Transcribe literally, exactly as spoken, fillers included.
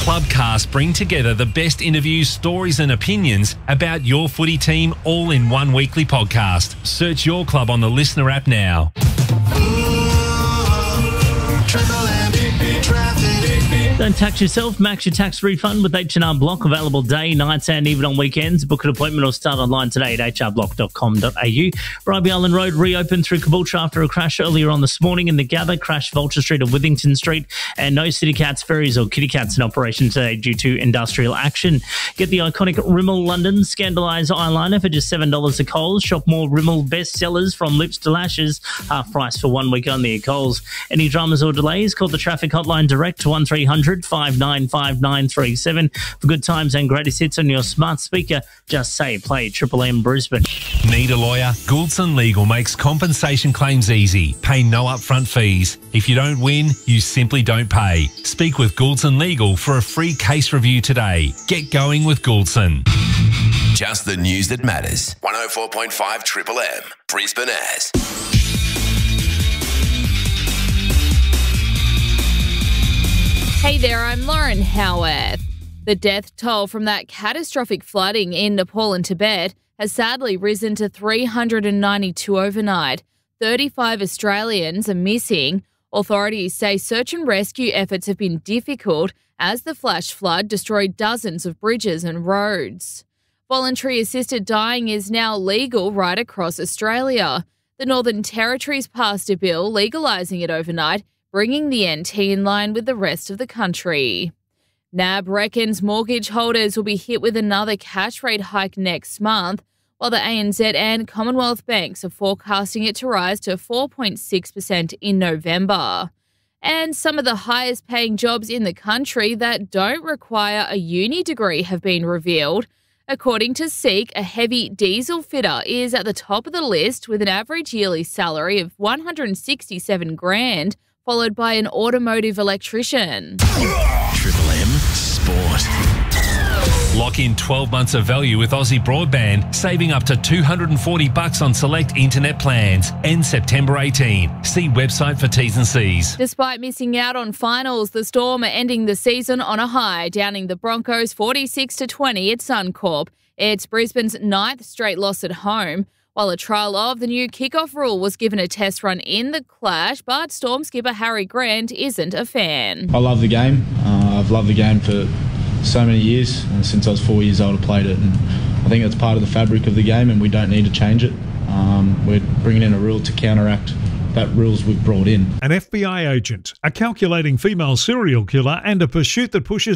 Clubcast bring together the best interviews, stories and opinions about your footy team all in one weekly podcast. Search your club on the Listener app now. Don't tax yourself. Max your tax refund with H and R Block. Available day, nights and even on weekends. Book an appointment or start online today at h r block dot com dot a u. Bribie Island Road reopened through Caboolture after a crash earlier on this morning in the Gather. Crash Vulture Street or Withington Street. And no City Cats, ferries or kitty cats in operation today due to industrial action. Get the iconic Rimmel London Scandalise eyeliner for just seven dollars at Coles. Shop more Rimmel bestsellers from lips to lashes. Half price for one week only at Coles. Any dramas or delays? Call the traffic hotline direct to one three hundred five nine five nine three seven. For good times and greatest hits on your smart speaker, just say play Triple M Brisbane. Need a lawyer? Gouldson Legal makes compensation claims easy. Pay no upfront fees. If you don't win, you simply don't pay. Speak with Gouldson Legal for a free case review today. Get going with Gouldson. Just the news that matters. one oh four point five Triple M, Brisbane as. Hey there, I'm Lauren Howarth. The death toll from that catastrophic flooding in Nepal and Tibet has sadly risen to three hundred ninety-two overnight. thirty-five Australians are missing. Authorities say search and rescue efforts have been difficult as the flash flood destroyed dozens of bridges and roads. Voluntary assisted dying is now legal right across Australia. The Northern Territory's passed a bill legalising it overnight, bringing the N T in line with the rest of the country. N A B reckons mortgage holders will be hit with another cash rate hike next month, while the A N Z and Commonwealth banks are forecasting it to rise to four point six percent in November. And some of the highest paying jobs in the country that don't require a uni degree have been revealed. According to Seek, a heavy diesel fitter is at the top of the list with an average yearly salary of one hundred sixty-seven grand, followed by an automotive electrician. Triple M Sport. Lock in twelve months of value with Aussie Broadband, saving up to two hundred forty bucks on select internet plans. End September eighteenth. See website for T's and C's. Despite missing out on finals, the Storm are ending the season on a high, downing the Broncos forty-six to twenty at Suncorp. It's Brisbane's ninth straight loss at home. While a trial of the new kickoff rule was given a test run in the clash, but Storm skipper Harry Grant isn't a fan. I love the game. Uh, I've loved the game for so many years. Uh, since I was four years old, I played it, and I think that's part of the fabric of the game, and we don't need to change it. Um, we're bringing in a rule to counteract that rules we've brought in. An F B I agent, a calculating female serial killer, and a pursuit that pushes